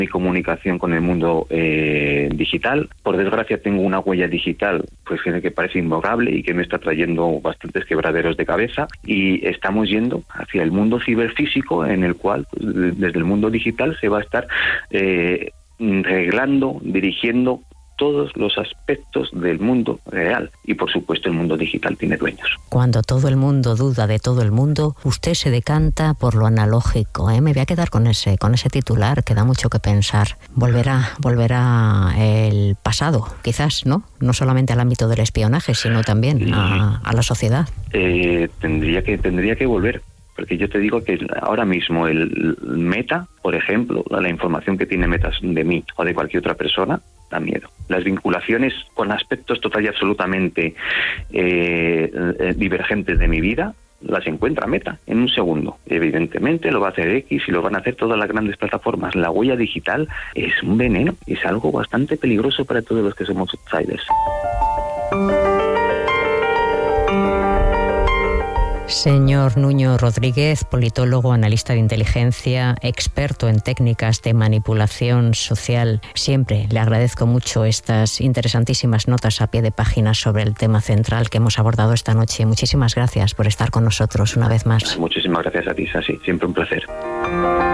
mi comunicación con el mundo digital. Por desgracia tengo una huella digital pues que parece imborrable y que me está trayendo bastantes quebraderos de cabeza, y estamos yendo hacia el mundo ciberfísico en el cual desde el mundo digital se va a estar reglando, dirigiendo todos los aspectos del mundo real, y por supuesto el mundo digital tiene dueños. Cuando todo el mundo duda de todo el mundo, usted se decanta por lo analógico, ¿eh? Me voy a quedar con ese titular, que da mucho que pensar. Volverá el pasado, quizás, ¿no? No solamente al ámbito del espionaje, sino también a la sociedad. Tendría que volver. Porque yo te digo que ahora mismo el Meta, por ejemplo, la información que tiene Meta de mí o de cualquier otra persona, da miedo. Las vinculaciones con aspectos total y absolutamente divergentes de mi vida, las encuentra Meta en un segundo. Evidentemente lo va a hacer X y lo van a hacer todas las grandes plataformas. La huella digital es un veneno, es algo bastante peligroso para todos los que somos outsiders. Señor Nuño Rodríguez, politólogo, analista de inteligencia, experto en técnicas de manipulación social, siempre le agradezco mucho estas interesantísimas notas a pie de página sobre el tema central que hemos abordado esta noche. Muchísimas gracias por estar con nosotros una vez más. Muchísimas gracias a ti, Sasi. Siempre un placer.